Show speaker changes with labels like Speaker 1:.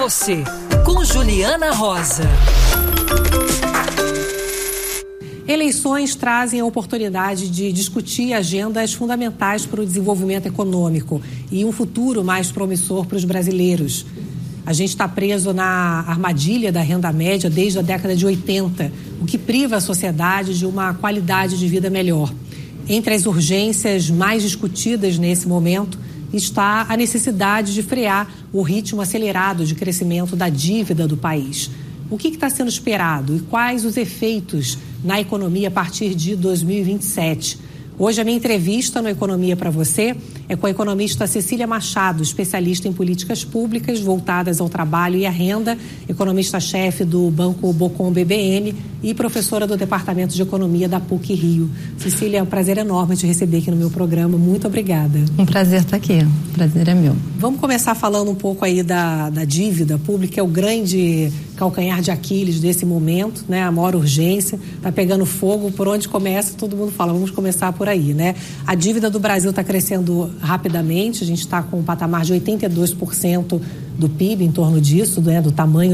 Speaker 1: você, com Juliana Rosa.
Speaker 2: Eleições trazem a oportunidade de discutir agendas fundamentais para o desenvolvimento econômico e um futuro mais promissor para os brasileiros. A gente está preso na armadilha da renda média desde a década de 80, o que priva a sociedade de uma qualidade de vida melhor. Entre as urgências mais discutidas nesse momento está a necessidade de frear o ritmo acelerado de crescimento da dívida do país. O que está sendo esperado e quais os efeitos na economia a partir de 2027? Hoje a minha entrevista no Economia para Você é com a economista Cecília Machado, especialista em políticas públicas voltadas ao trabalho e à renda, economista-chefe do Banco Bocom BBM e professora do Departamento de Economia da PUC Rio. Cecília, é um prazer enorme te receber aqui no meu programa. Muito obrigada.
Speaker 3: Um prazer estar aqui. O prazer é meu.
Speaker 2: Vamos começar falando um pouco aí da dívida pública, é o grande calcanhar de Aquiles desse momento, né? A maior urgência, está pegando fogo, por onde começa, todo mundo fala, vamos começar por aí, né? A dívida do Brasil está crescendo rapidamente, a gente está com um patamar de 82% do PIB, em torno disso, né? Do tamanho